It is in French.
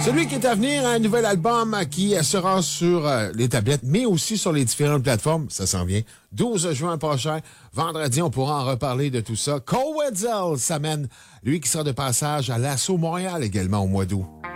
Celui qui est à venir, un nouvel album qui sera sur les tablettes, mais aussi sur les différentes plateformes. Ça s'en vient. 12 juin prochain. Vendredi, on pourra en reparler de tout ça. Cole Wetzel s'amène. Lui qui sera de passage à l'Assaut Montréal également au mois d'août.